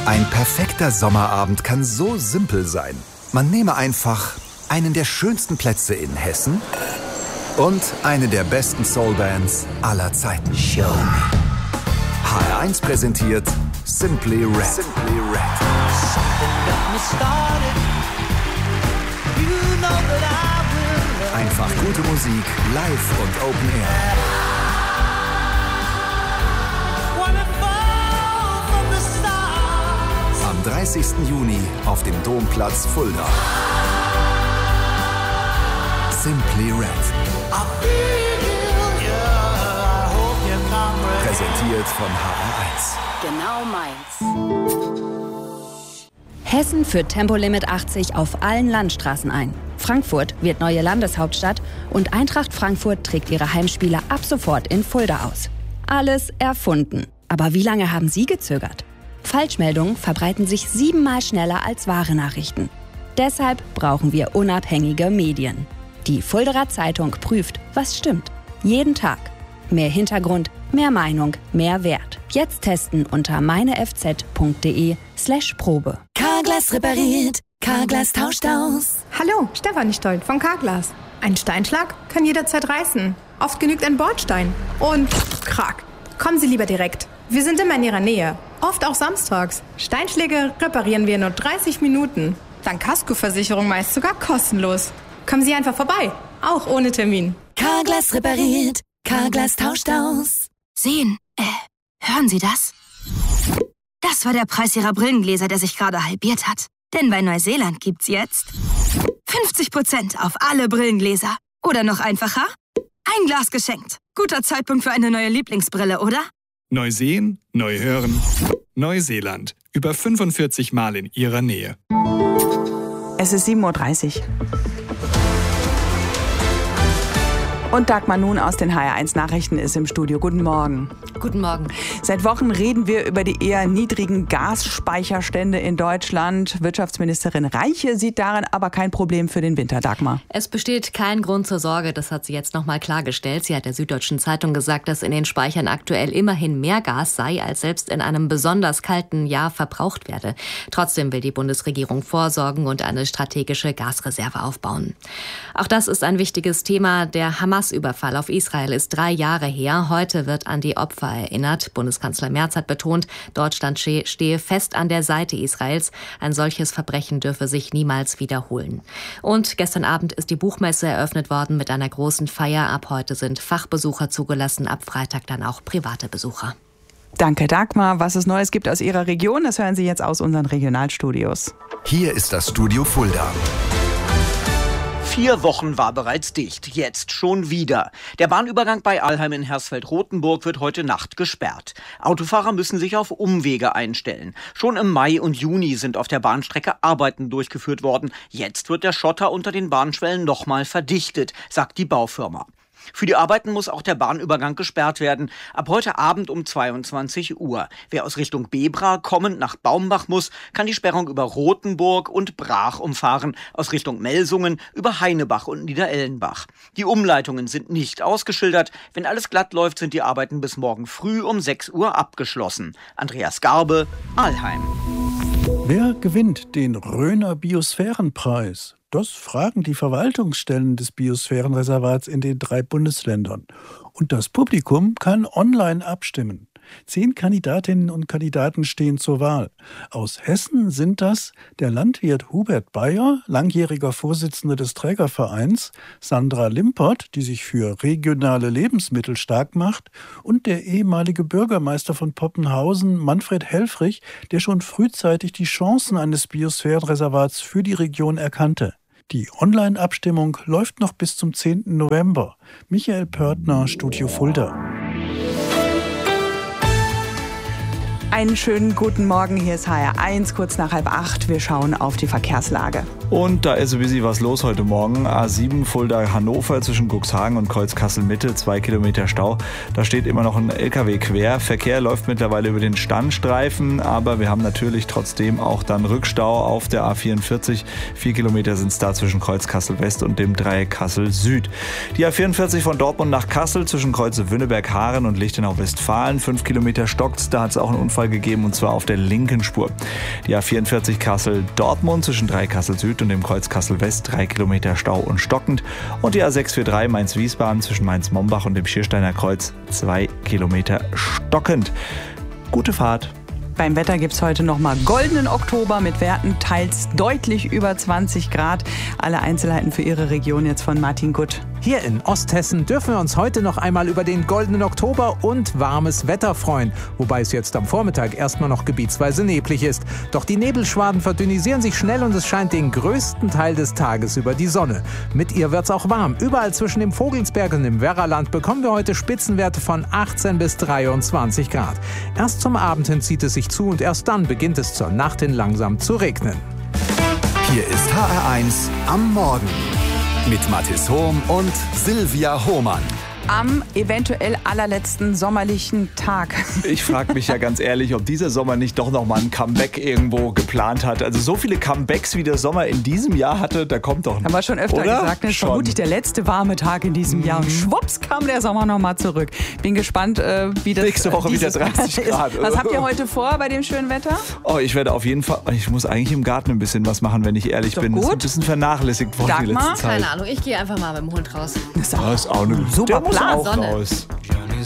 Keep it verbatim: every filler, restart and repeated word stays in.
Ein perfekter Sommerabend kann so simpel sein. Man nehme einfach einen der schönsten Plätze in Hessen und eine der besten Soulbands aller Zeiten. Show me. H R eins präsentiert Simply Red. Simply Red. Einfach gute Musik, live und Open Air. Am dreißigsten Juni auf dem Domplatz Fulda. Simply Red. Präsentiert von H R eins. Genau meins. Hessen führt Tempolimit achtzig auf allen Landstraßen ein. Frankfurt wird neue Landeshauptstadt und Eintracht Frankfurt trägt ihre Heimspiele ab sofort in Fulda aus. Alles erfunden. Aber wie lange haben Sie gezögert? Falschmeldungen verbreiten sich siebenmal schneller als wahre Nachrichten. Deshalb brauchen wir unabhängige Medien. Die Fuldaer Zeitung prüft, was stimmt. Jeden Tag. Mehr Hintergrund, mehr Meinung, mehr Wert. Jetzt testen unter meinefz.de slash Probe. Carglass repariert, Carglass tauscht aus. Hallo, Stefanie Stolt von Carglass. Ein Steinschlag kann jederzeit reißen. Oft genügt ein Bordstein. Und krack. Kommen Sie lieber direkt. Wir sind immer in Ihrer Nähe. Oft auch samstags. Steinschläge reparieren wir in nur dreißig Minuten. Dank Kaskoversicherung meist sogar kostenlos. Kommen Sie einfach vorbei. Auch ohne Termin. Carglass repariert, Carglass tauscht aus. Sehen, äh, hören Sie das? Das war der Preis Ihrer Brillengläser, der sich gerade halbiert hat. Denn bei Neuseeland gibt's jetzt fünfzig Prozent auf alle Brillengläser. Oder noch einfacher, ein Glas geschenkt. Guter Zeitpunkt für eine neue Lieblingsbrille, oder? Neu sehen, neu hören. Neuseeland. Über fünfundvierzig Mal in Ihrer Nähe. Es ist sieben Uhr dreißig. Und Dagmar Nun aus den H R eins Nachrichten ist im Studio. Guten Morgen. Guten Morgen. Seit Wochen reden wir über die eher niedrigen Gasspeicherstände in Deutschland. Wirtschaftsministerin Reiche sieht darin aber kein Problem für den Winter, Dagmar. Es besteht kein Grund zur Sorge, das hat sie jetzt noch mal klargestellt. Sie hat der Süddeutschen Zeitung gesagt, dass in den Speichern aktuell immerhin mehr Gas sei, als selbst in einem besonders kalten Jahr verbraucht werde. Trotzdem will die Bundesregierung vorsorgen und eine strategische Gasreserve aufbauen. Auch das ist ein wichtiges Thema. Der Hamas-Überfall auf Israel ist drei Jahre her. Heute wird an die Opfer erinnert. Bundeskanzler Merz hat betont, Deutschland stehe fest an der Seite Israels. Ein solches Verbrechen dürfe sich niemals wiederholen. Und gestern Abend ist die Buchmesse eröffnet worden mit einer großen Feier. Ab heute sind Fachbesucher zugelassen, ab Freitag dann auch private Besucher. Danke, Dagmar. Was es Neues gibt aus Ihrer Region, das hören Sie jetzt aus unseren Regionalstudios. Hier ist das Studio Fulda. Vier Wochen war bereits dicht, jetzt schon wieder. Der Bahnübergang bei Alheim in Hersfeld-Rotenburg wird heute Nacht gesperrt. Autofahrer müssen sich auf Umwege einstellen. Schon im Mai und Juni sind auf der Bahnstrecke Arbeiten durchgeführt worden. Jetzt wird der Schotter unter den Bahnschwellen nochmal verdichtet, sagt die Baufirma. Für die Arbeiten muss auch der Bahnübergang gesperrt werden. Ab heute Abend um zweiundzwanzig Uhr. Wer aus Richtung Bebra kommend nach Baumbach muss, kann die Sperrung über Rotenburg und Brach umfahren. Aus Richtung Melsungen über Heinebach und Niederellenbach. Die Umleitungen sind nicht ausgeschildert. Wenn alles glatt läuft, sind die Arbeiten bis morgen früh um sechs Uhr abgeschlossen. Andreas Garbe, Alheim. Wer gewinnt den Rhöner Biosphärenpreis? Das fragen die Verwaltungsstellen des Biosphärenreservats in den drei Bundesländern. Und das Publikum kann online abstimmen. Zehn Kandidatinnen und Kandidaten stehen zur Wahl. Aus Hessen sind das der Landwirt Hubert Bayer, langjähriger Vorsitzender des Trägervereins, Sandra Limpert, die sich für regionale Lebensmittel stark macht, und der ehemalige Bürgermeister von Poppenhausen, Manfred Helfrich, der schon frühzeitig die Chancen eines Biosphärenreservats für die Region erkannte. Die Online-Abstimmung läuft noch bis zum zehnten November. Michael Pörtner, Studio Fulda. Einen schönen guten Morgen, hier ist H R eins, kurz nach halb acht. Wir schauen auf die Verkehrslage. Und da ist ein bisschen was los heute Morgen. A sieben Fulda-Hannover zwischen Cuxhagen und Kreuz Kassel-Mitte, zwei Kilometer Stau. Da steht immer noch ein L K W quer. Verkehr läuft mittlerweile über den Standstreifen, aber wir haben natürlich trotzdem auch dann Rückstau auf der A vierundvierzig. Vier Kilometer sind es da zwischen Kreuz Kassel-West und dem Dreieck Kassel-Süd. Die A vierundvierzig von Dortmund nach Kassel zwischen Kreuze Wünneberg-Haaren und Lichtenau-Westfalen. Fünf Kilometer stockt's, da hat es auch einen Unfall gegeben und zwar auf der linken Spur. Die A vierundvierzig Kassel-Dortmund zwischen Dreieck Kassel-Süd und dem Kreuz Kassel-West, drei Kilometer Stau und stockend. Und die A sechshundertdreißig Mainz-Wiesbaden zwischen Mainz-Mombach und dem Schiersteiner Kreuz, zwei Kilometer stockend. Gute Fahrt. Beim Wetter gibt es heute nochmal goldenen Oktober mit Werten teils deutlich über zwanzig Grad. Alle Einzelheiten für Ihre Region jetzt von Martin Gutt. Hier in Osthessen dürfen wir uns heute noch einmal über den goldenen Oktober und warmes Wetter freuen. Wobei es jetzt am Vormittag erstmal noch gebietsweise neblig ist. Doch die Nebelschwaden verdünnisieren sich schnell und es scheint den größten Teil des Tages über die Sonne. Mit ihr wird's auch warm. Überall zwischen dem Vogelsberg und dem Werraland bekommen wir heute Spitzenwerte von achtzehn bis dreiundzwanzig Grad. Erst zum Abend hin zieht es sich zu und erst dann beginnt es zur Nacht hin langsam zu regnen. Hier ist H R eins am Morgen mit Mathis Hohm und Silvia Hohmann. Am eventuell allerletzten sommerlichen Tag. Ich frage mich ja ganz ehrlich, ob dieser Sommer nicht doch noch mal ein Comeback irgendwo geplant hat. Also so viele Comebacks, wie der Sommer in diesem Jahr hatte, da kommt doch... Haben wir schon öfter oder? gesagt, das ist vermutlich der letzte warme Tag in diesem mhm. Jahr. Und schwupps kam der Sommer noch mal zurück. Bin gespannt, äh, wie das... Nächste Woche wieder dreißig Grad. Was habt ihr heute vor bei dem schönen Wetter? Oh, ich werde auf jeden Fall... Ich muss eigentlich im Garten ein bisschen was machen, wenn ich ehrlich bin. Gut. Das ist ein bisschen vernachlässigt worden die letzte Zeit. Keine Ahnung, ich gehe einfach mal mit dem Hund raus. Das ist auch, das ist auch eine super der muss Plan. auch Sonne. raus.